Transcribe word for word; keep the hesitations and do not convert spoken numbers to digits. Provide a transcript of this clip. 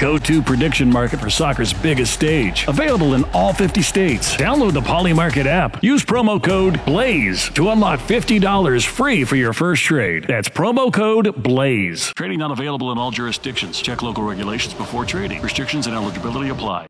go-to prediction market for soccer's biggest stage. Available in all fifty states. Download the Polymarket app. Use promo code BLAZE to unlock fifty dollars free for your first trade. That's promo code BLAZE. Trading not available in all jurisdictions. Check local regulations before trading. Restrictions and eligibility apply.